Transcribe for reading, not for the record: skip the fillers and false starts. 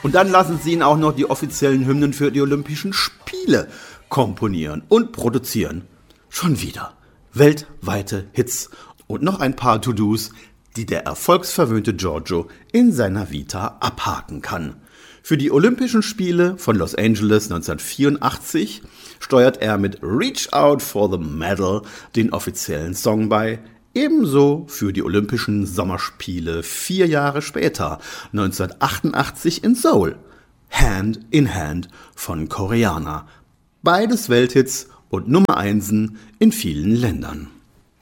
Und dann lassen sie ihn auch noch die offiziellen Hymnen für die Olympischen Spiele komponieren und produzieren. Schon wieder weltweite Hits und noch ein paar To-Dos, die der erfolgsverwöhnte Giorgio in seiner Vita abhaken kann. Für die Olympischen Spiele von Los Angeles 1984 steuert er mit Reach Out for the Medal den offiziellen Song bei. Ebenso für die Olympischen Sommerspiele 4 Jahre später, 1988 in Seoul. Hand in Hand von Koreaner. Beides Welthits und Nummer 1 in vielen Ländern.